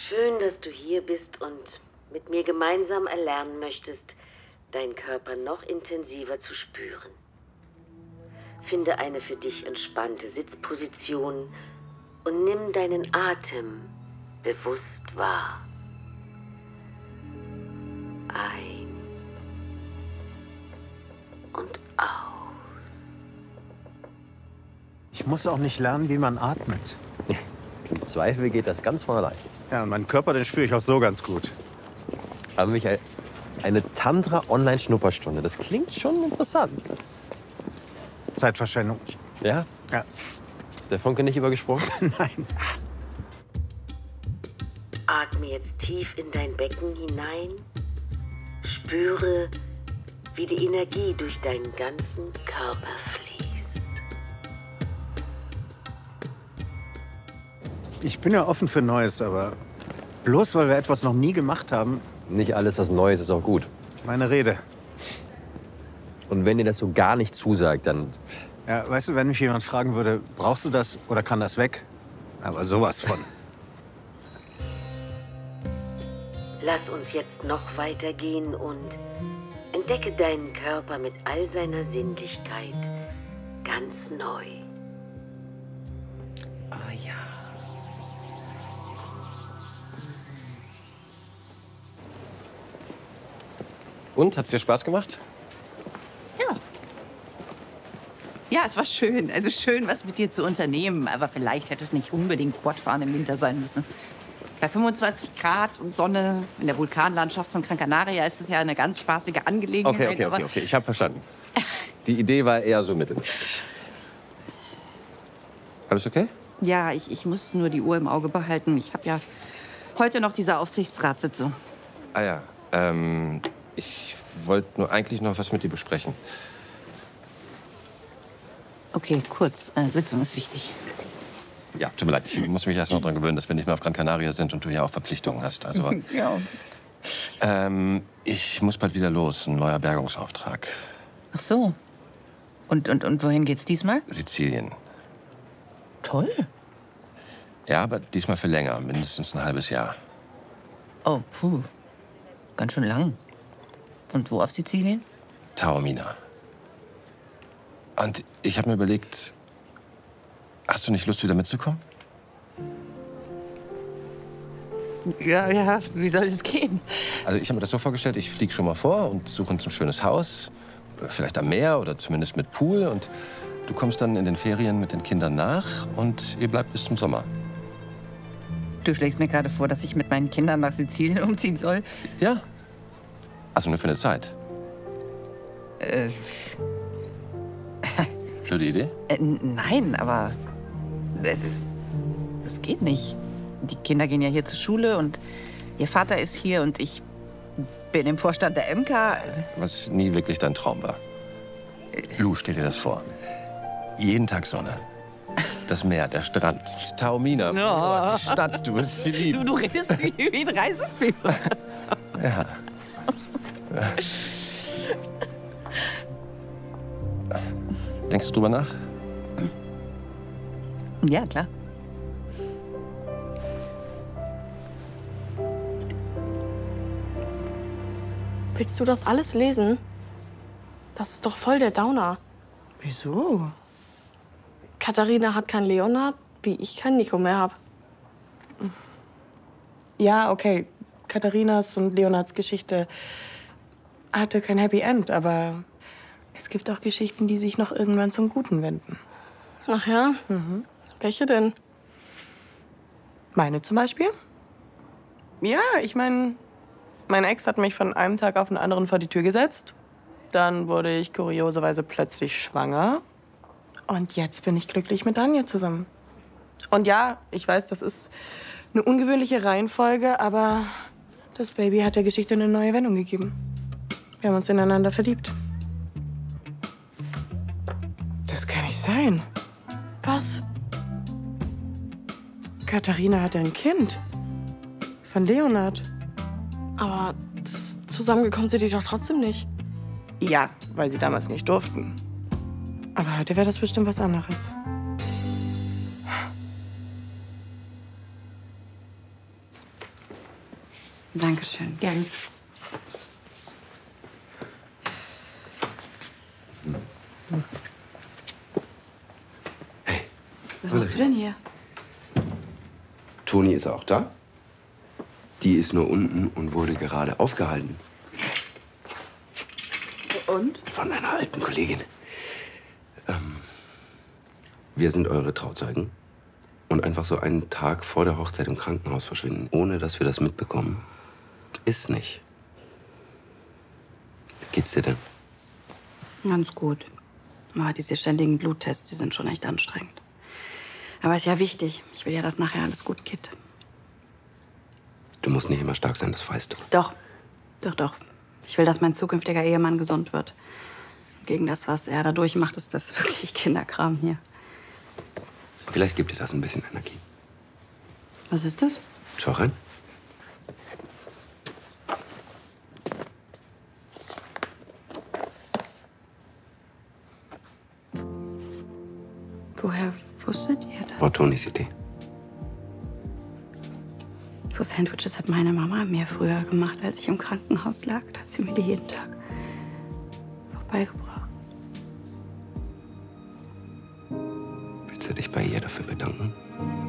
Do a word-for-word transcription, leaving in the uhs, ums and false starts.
Schön, dass du hier bist und mit mir gemeinsam erlernen möchtest, deinen Körper noch intensiver zu spüren. Finde eine für dich entspannte Sitzposition und nimm deinen Atem bewusst wahr. Ein und aus. Ich muss auch nicht lernen, wie man atmet. Im Zweifel geht das ganz von allein. Ja, und meinen Körper, den spüre ich auch so ganz gut. Aber Michael, eine Tantra-Online-Schnupperstunde, das klingt schon interessant. Zeitverschwendung. Ja? Ja. Ist der Funke nicht übergesprungen? Nein. Atme jetzt tief in dein Becken hinein. Spüre, wie die Energie durch deinen ganzen Körper fließt. Ich bin ja offen für Neues, aber bloß weil wir etwas noch nie gemacht haben. Nicht alles, was Neues ist, auch gut. Meine Rede. Und wenn dir das so gar nicht zusagt, dann... Ja, weißt du, wenn mich jemand fragen würde, brauchst du das oder kann das weg? Aber sowas von. Lass uns jetzt noch weitergehen und entdecke deinen Körper mit all seiner Sinnlichkeit ganz neu. Ah ja. Und, hat's dir Spaß gemacht? Ja. Ja, es war schön. Also schön, was mit dir zu unternehmen. Aber vielleicht hätte es nicht unbedingt Quadfahren im Winter sein müssen. Bei fünfundzwanzig Grad und Sonne in der Vulkanlandschaft von Gran Canaria ist es ja eine ganz spaßige Angelegenheit. Okay, okay, okay, okay. Ich habe verstanden. Die Idee war eher so mittelmäßig. Alles okay? Ja, ich, ich muss nur die Uhr im Auge behalten. Ich habe ja heute noch diese Aufsichtsratssitzung. Ah ja, ähm, ich wollte nur eigentlich noch was mit dir besprechen. Okay, kurz. Äh, Sitzung ist wichtig. Ja, tut mir leid. Ich muss mich erst noch daran gewöhnen, dass wir nicht mehr auf Gran Canaria sind und du ja auch Verpflichtungen hast. Also, Ja. ähm, ich muss bald wieder los. Ein neuer Bergungsauftrag. Ach so. Und, und, und wohin geht's diesmal? Sizilien. Toll. Ja, aber diesmal für länger. Mindestens ein halbes Jahr. Oh, puh. Ganz schön lang. Und wo auf Sizilien? Taormina. Und ich habe mir überlegt, hast du nicht Lust, wieder mitzukommen? Ja, ja. Wie soll das gehen? Also ich habe mir das so vorgestellt, ich fliege schon mal vor und suche uns ein schönes Haus. Vielleicht am Meer oder zumindest mit Pool. Und du kommst dann in den Ferien mit den Kindern nach und ihr bleibt bis zum Sommer. Du schlägst mir gerade vor, dass ich mit meinen Kindern nach Sizilien umziehen soll. Ja. Also nur für eine Zeit. Äh, Blöde Idee? äh, nein, aber das, ist, das geht nicht. Die Kinder gehen ja hier zur Schule und ihr Vater ist hier und ich bin im Vorstand der M K. Was nie wirklich dein Traum war. Lu, stell dir das vor. Jeden Tag Sonne. Das Meer, der Strand, Taormina, Ja. die Stadt, du wirst sie Du, lieben. du redest wie, wie ein Reiseführer. Ja. Denkst du drüber nach? Ja, klar. Willst du das alles lesen? Das ist doch voll der Downer. Wieso? Katharina hat keinen Leonhard, wie ich keinen Nico mehr hab. Ja, okay. Katharinas und Leonards Geschichte hatte kein Happy End, aber es gibt auch Geschichten, die sich noch irgendwann zum Guten wenden. Ach ja? Mhm. Welche denn? Meine zum Beispiel? Ja, ich meine, mein Ex hat mich von einem Tag auf den anderen vor die Tür gesetzt. Dann wurde ich kurioserweise plötzlich schwanger. Und jetzt bin ich glücklich mit Anja zusammen. Und ja, ich weiß, das ist eine ungewöhnliche Reihenfolge, aber das Baby hat der Geschichte eine neue Wendung gegeben. Wir haben uns ineinander verliebt. Das kann nicht sein. Was? Katharina hatte ein Kind. Von Leonhard. Aber z- zusammengekommen sind die doch trotzdem nicht. Ja, weil sie damals nicht durften. Aber heute wäre das bestimmt was anderes. Dankeschön. Gern. Hey. Was machst du denn hier? Toni ist auch da. Die ist nur unten und wurde gerade aufgehalten. Und? Von einer alten Kollegin. Ähm, wir sind eure Trauzeugen. Und einfach so einen Tag vor der Hochzeit im Krankenhaus verschwinden, ohne dass wir das mitbekommen, ist nicht. Wie geht's dir denn? Ganz gut. Aber diese ständigen Bluttests, die sind schon echt anstrengend. Aber ist ja wichtig. Ich will ja, dass nachher alles gut geht. Du musst nicht immer stark sein, das weißt du. Doch, doch, doch. Ich will, dass mein zukünftiger Ehemann gesund wird. Gegen das, was er da durchmacht, ist das wirklich Kinderkram hier. Vielleicht gibt dir das ein bisschen Energie. Was ist das? Schau rein. Woher wusstet ihr das? War Tonis Idee. So Sandwiches hat meine Mama mir früher gemacht, als ich im Krankenhaus lag. Da hat sie mir die jeden Tag vorbeigebracht. Willst du dich bei ihr dafür bedanken?